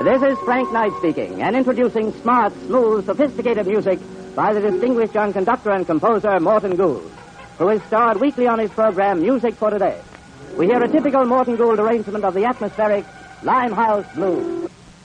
This is Frank Knight speaking, and introducing smart, smooth, sophisticated music by the distinguished young conductor and composer Morton Gould, who is starred weekly on his program Music for Today. We hear a typical Morton Gould arrangement of the atmospheric Limehouse Blues.